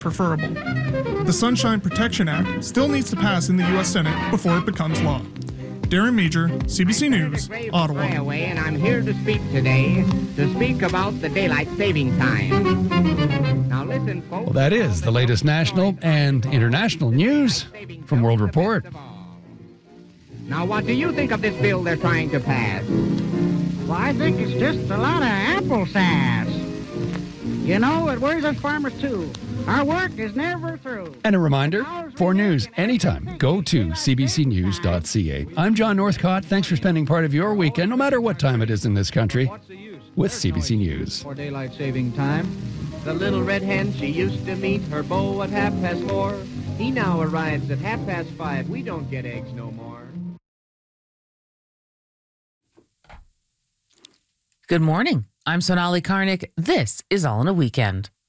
preferable. The Sunshine Protection Act still needs to pass in the U.S. Senate before it becomes law. Darren Major, CBC News, Ottawa. And I'm here to speak today, about the daylight saving time. Now listen, folks. Well, that is the latest national and international news from World Report. Now, what do you think of this bill they're trying to pass? Well, I think it's just a lot of apple sass. You know, it worries us farmers, too. Our work is never through. And a reminder, for news anytime, go to cbcnews.ca. I'm John Northcott. Thanks for spending part of your weekend, no matter what time it is in this country, with CBC News. For daylight saving time, the little red hen, she used to meet her beau at 4:30. He now arrives at 5:30. We don't get eggs no more. Good morning. I'm Sonali Karnik. This is All in a Weekend.